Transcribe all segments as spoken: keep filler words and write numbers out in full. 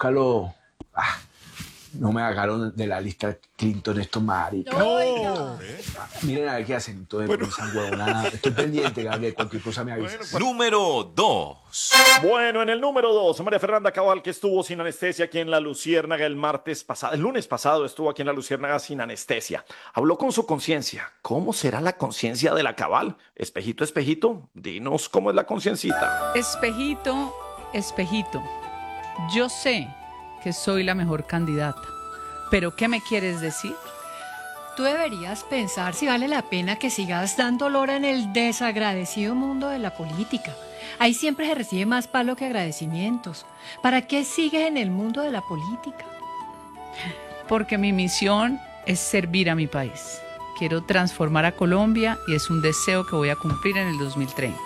búscalo. Ah, no me sacaron de la lista Clinton estos maricas. No. Miren a ver qué hacen. Entonces, bueno. Esa huevonada. Estoy pendiente, Gabriel. Cualquier cosa me avisa. Bueno, pues. Número dos. Bueno, en el número dos, María Fernanda Cabal, que estuvo sin anestesia aquí en La Luciérnaga el martes pasado, el lunes pasado estuvo aquí en La Luciérnaga sin anestesia. Habló con su conciencia. ¿Cómo será la conciencia de la Cabal? Espejito, espejito, dinos cómo es la conciencita. Espejito, espejito, yo sé que soy la mejor candidata, pero ¿qué me quieres decir? Tú deberías pensar si vale la pena que sigas dando lora en el desagradecido mundo de la política. Ahí siempre se recibe más palo que agradecimientos. ¿Para qué sigues en el mundo de la política? Porque mi misión es servir a mi país. Quiero transformar a Colombia y es un deseo que voy a cumplir en el dos mil treinta.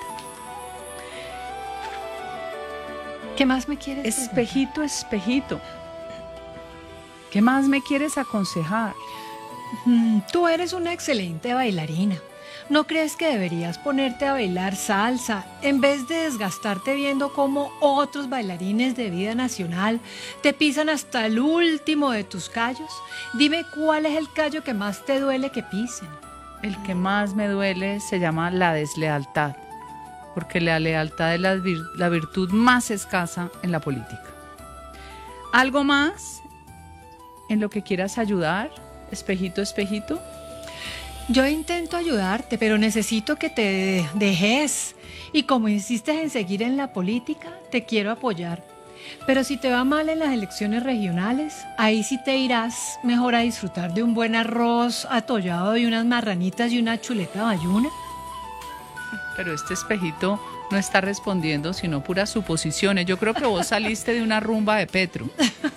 ¿Qué más me quieres decir? Espejito, espejito, ¿qué más me quieres aconsejar? Mm, tú eres una excelente bailarina. ¿No crees que deberías ponerte a bailar salsa en vez de desgastarte viendo cómo otros bailarines de vida nacional te pisan hasta el último de tus callos? Dime cuál es el callo que más te duele que pisen. El que más me duele se llama la deslealtad, porque la lealtad es la, vir- la virtud más escasa en la política. ¿Algo más en lo que quieras ayudar, espejito, espejito? Yo intento ayudarte, pero necesito que te dejes. Y como insistes en seguir en la política, te quiero apoyar. Pero si te va mal en las elecciones regionales, ahí sí te irás mejor a disfrutar de un buen arroz atollado y unas marranitas y una chuleta bayuna. Pero este espejito no está respondiendo, sino puras suposiciones. Yo creo que vos saliste de una rumba de Petro.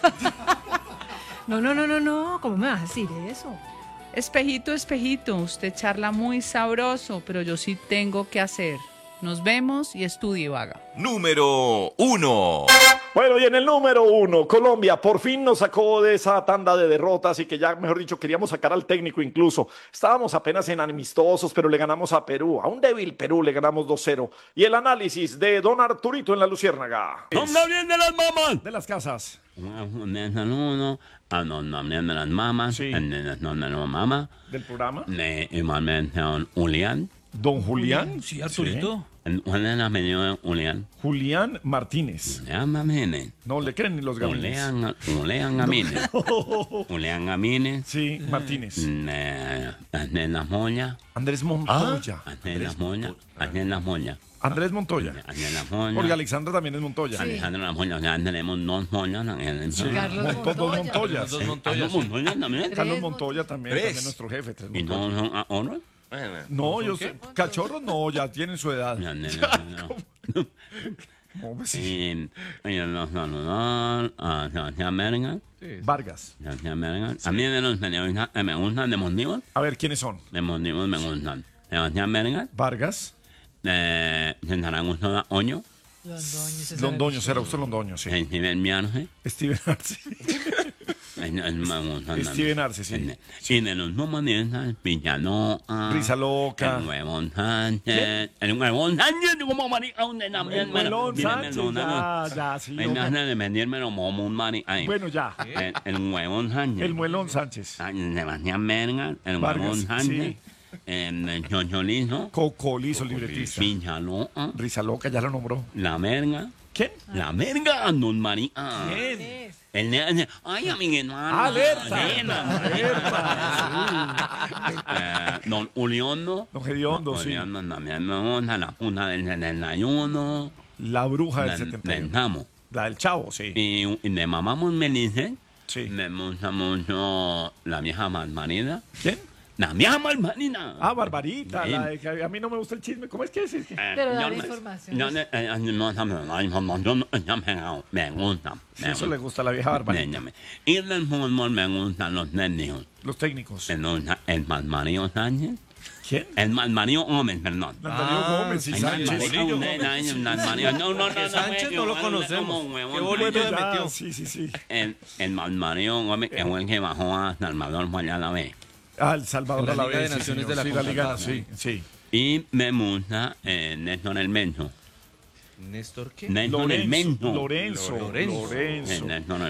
No, no, no, no, no. ¿Cómo me vas a decir eso? Espejito, espejito, usted charla muy sabroso, pero yo sí tengo que hacer. Nos vemos y estudie, vaga. Número uno. Bueno, y en el número uno, Colombia por fin nos sacó de esa tanda de derrotas y que ya, mejor dicho, queríamos sacar al técnico incluso. Estábamos apenas en amistosos, pero le ganamos a Perú. A un débil Perú le ganamos dos cero. Y el análisis de don Arturito en La Luciérnaga. ¡Ponga bien de las mamas! De las casas. Un saludo a los nombres de las mamas, Sí. en el nombre de la mamá, Del programa. de igualmente a don Julián. Don Julián. Sí, Arturito. ¿Cuál es el apellido de Julián? Julián Martínez. Julián Gamínez. No le creen ni los gabinetes. Julián, Julián Gamínez. Julián Gamínez. Sí, Martínez. Eh, Andrés Las Moya. Andrés Montoya. Andrés Las Moya. Andrés Las Moya. Andrés Montoya. Andrés Las Moya. Porque Alexandra también es Montoya. Alejandro Las Moya. O sea, tenemos dos Moyas. Carlos Mon- dos Montoyas. Dos sí. Montoyas. Dos Montoyas también. Carlos Montoya también, Tres. también nuestro jefe. tres ¿Y Montoya. todos son ahora? No, yo sé. Cachorros no, ya tienen su edad. Andrés Las Moya. ¿Cómo pues sí? Y, y los saludos a Sebastián Merga. Vargas. Sebastián Merga. A mí de los periodistas que me gustan de motivos, A ver, ¿quiénes son? de motivos me gustan. Sebastián Merga, Vargas. de César Augusto Oño, Londoño, será usted Londoño, sí. Steven Miarce. Steven Arce. Me gustan también. Steven Arce, sí. Y de los humoristas, Villalobos, Risa Loca. El Huevón Sánchez. El Huevón Sánchez, como marica, un El Huevón Sánchez, ya, ya, sí. Me dejan de venderme como un marica. Bueno, ya. El, el Huevón Sánchez. El Muelón Sánchez. Ah, Sebastián Merga, el Vargas, Huevón Sánchez, sí. el Chocholizo, Cocolizo, libretista. Villalobos, Risa Loca, ya lo nombró. la Merga. ¿Quién? La Merga, don María. ¿Quién? El ne- ay, amiguito. Alerta. Eh, don Uliondo. Don Gediondo, sí. Uliondo también me gusta, la punta del setenta y uno. La bruja del Del setenta y uno. Namo. La del Chavo, sí. Y, y de Mamamos Melice, Sí. me gusta mucho la vieja Malmarina. ¿Quién? La vieja Malmarina. Ah, Barbarita. Sí. La de que a mí no me gusta el chisme. ¿Cómo es que es? Eh, Pero da yo la me- información. yo ne- eh, no, no, no, la información ya me, me gusta. Sí, me eso le gusta. gusta a la vieja Barbarita. Déjame. Y del fútbol me gustan los técnicos. Los técnicos. Me gusta el Malmario Sánchez. ¿Quién? El Malmario Gómez, perdón. Natalio Gómez y Ay, Sánchez. Malmario, un- ay, un Malmario. No, no, no, no. Sánchez güey, no lo yo, conocemos. como huevón, Qué bonito güey. le Ya, metió. sí, sí, sí. El, el Malmario Gómez, que fue el que bajó a Salvador Falla la B. Ah, El Salvador En la a la Liga de vez. sí, Naciones señor. de la Sí, la Liga, CONCACAF. sí, sí. Y me gusta eh, Néstor El Menso. ¿Néstor qué? Néstor El Lorenzo. Menso. Lorenzo. Lorenzo. Lorenzo. Eh, Néstor